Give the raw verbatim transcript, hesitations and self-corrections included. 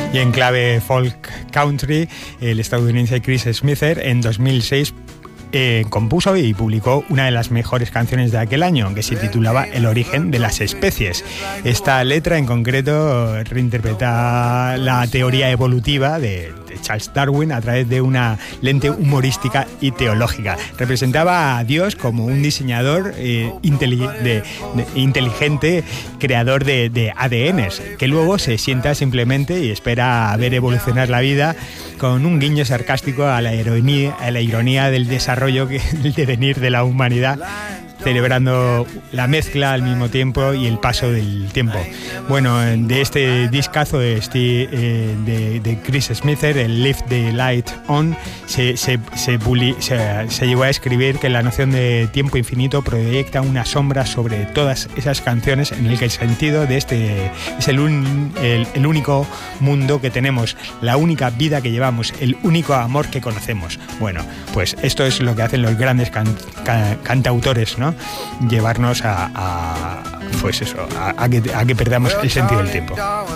Y en clave folk country, el estadounidense Chris Smither en dos mil seis Eh, compuso y publicó una de las mejores canciones de aquel año, que se titulaba El origen de las especies. Esta letra en concreto reinterpreta la teoría evolutiva de, de Charles Darwin a través de una lente humorística y teológica. Representaba a Dios como un diseñador eh, inteli- de, de, inteligente, creador de, de A D Ns, que luego se sienta simplemente y espera a ver evolucionar la vida, con un guiño sarcástico a la ironía, a la ironía del desarrollo que el devenir de la humanidad, celebrando la mezcla al mismo tiempo y el paso del tiempo. Bueno, de este discazo de, Steve, eh, de, de Chris Smither, el Leave the Light On, se, se, se, publi, se, se llegó a escribir que la noción de tiempo infinito proyecta una sombra sobre todas esas canciones, en el que el sentido de este es el, un, el, el único mundo que tenemos, la única vida que llevamos, el único amor que conocemos. Bueno, pues esto es lo que hacen los grandes can, can, cantautores, ¿no? Llevarnos a, a pues eso, a, a, que, a que perdamos el sentido del tiempo.